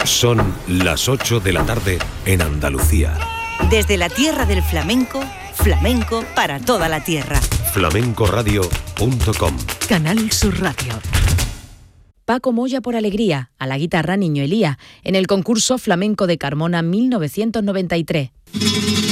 Son las 8 de la tarde en Andalucía. Desde la tierra del flamenco, flamenco para toda la tierra. flamencoradio.com. Canal Sur Radio. Paco Moya por Alegría, a la guitarra Niño Elía, en el concurso Flamenco de Carmona 1993.